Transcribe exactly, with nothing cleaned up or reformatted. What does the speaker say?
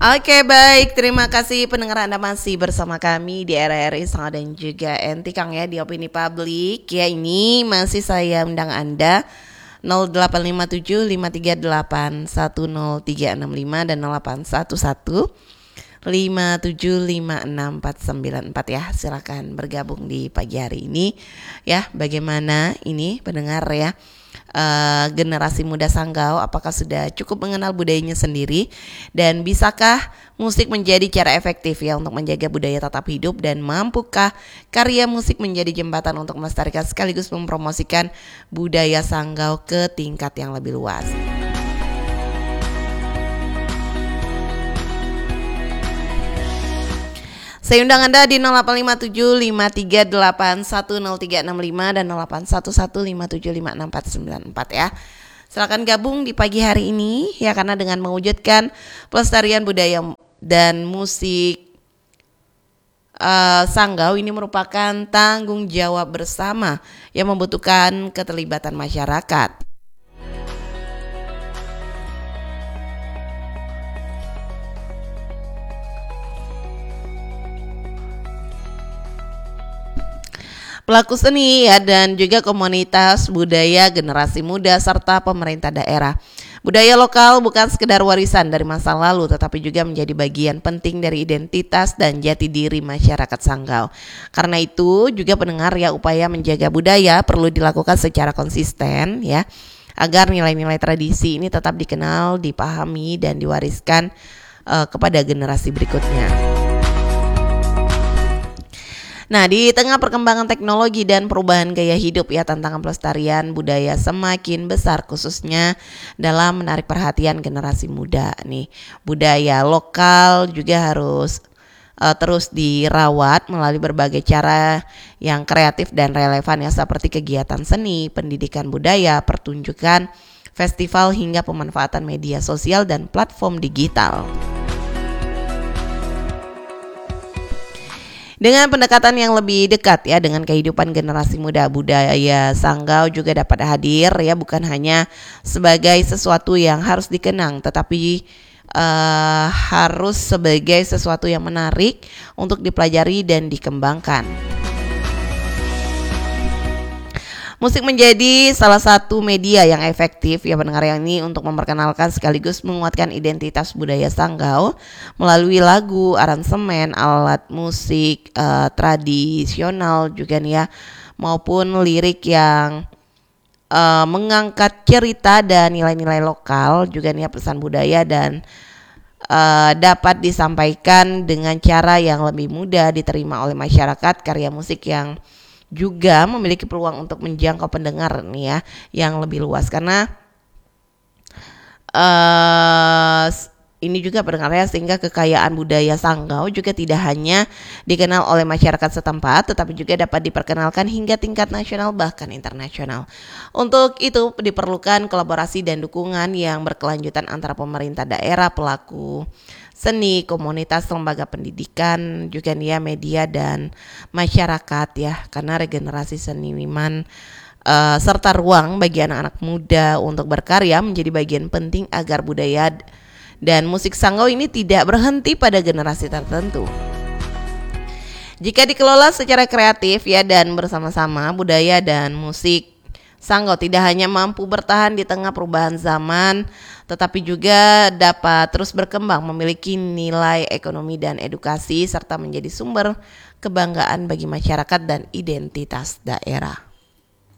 Oke baik, terima kasih pendengar Anda masih bersama kami di R R I Sangat dan juga Enti Kang ya di Opini Publik. Ya ini masih saya undang Anda nol delapan lima tujuh lima tiga delapan satu nol tiga enam lima dan nol delapan satu satu lima tujuh lima enam empat sembilan empat ya. Silakan bergabung di pagi hari ini ya. Bagaimana ini pendengar ya? Uh, generasi muda Sanggau apakah sudah cukup mengenal budayanya sendiri dan bisakah musik menjadi cara efektif ya untuk menjaga budaya tetap hidup, dan mampukah karya musik menjadi jembatan untuk melestarikan sekaligus mempromosikan budaya Sanggau ke tingkat yang lebih luas. Saya undang Anda di nol delapan lima tujuh lima tiga delapan satu nol tiga enam lima dan nol delapan satu satu lima tujuh lima enam empat sembilan empat ya. Silakan gabung di pagi hari ini ya, karena dengan mewujudkan pelestarian budaya dan musik uh, Sanggau ini merupakan tanggung jawab bersama yang membutuhkan keterlibatan masyarakat. Pelaku seni ya, dan juga komunitas budaya, generasi muda, serta pemerintah daerah. Budaya lokal bukan sekedar warisan dari masa lalu, tetapi juga menjadi bagian penting dari identitas dan jati diri masyarakat Sanggau. Karena itu juga pendengar ya, upaya menjaga budaya perlu dilakukan secara konsisten ya, agar nilai-nilai tradisi ini tetap dikenal, dipahami, dan diwariskan uh, kepada generasi berikutnya. Nah, di tengah perkembangan teknologi dan perubahan gaya hidup ya, tantangan pelestarian budaya semakin besar, khususnya dalam menarik perhatian generasi muda nih. Budaya lokal juga harus uh, terus dirawat melalui berbagai cara yang kreatif dan relevan ya, seperti kegiatan seni, pendidikan budaya, pertunjukan, festival, hingga pemanfaatan media sosial dan platform digital. Dengan pendekatan yang lebih dekat ya dengan kehidupan generasi muda, budaya Sanggau juga dapat hadir ya, bukan hanya sebagai sesuatu yang harus dikenang, tetapi uh, harus sebagai sesuatu yang menarik untuk dipelajari dan dikembangkan. Musik menjadi salah satu media yang efektif ya pendengar yang ini untuk memperkenalkan sekaligus menguatkan identitas budaya Sanggau melalui lagu, aransemen, alat musik uh, tradisional juga nih ya, maupun lirik yang uh, mengangkat cerita dan nilai-nilai lokal juga nih ya, pesan budaya, dan uh, dapat disampaikan dengan cara yang lebih mudah diterima oleh masyarakat. Karya musik yang juga memiliki peluang untuk menjangkau pendengar nih ya yang lebih luas, karena uh, ini juga pendengarnya, sehingga kekayaan budaya Sanggau juga tidak hanya dikenal oleh masyarakat setempat, tetapi juga dapat diperkenalkan hingga tingkat nasional bahkan internasional. Untuk itu diperlukan kolaborasi dan dukungan yang berkelanjutan antara pemerintah daerah, pelaku seni, komunitas, lembaga pendidikan, juga nih ya, media dan masyarakat ya, karena regenerasi seniman uh, serta ruang bagi anak-anak muda untuk berkarya menjadi bagian penting agar budaya dan musik Sanggau ini tidak berhenti pada generasi tertentu. Jika dikelola secara kreatif ya dan bersama-sama, budaya dan musik Sanggau tidak hanya mampu bertahan di tengah perubahan zaman, tetapi juga dapat terus berkembang, memiliki nilai ekonomi dan edukasi, serta menjadi sumber kebanggaan bagi masyarakat dan identitas daerah.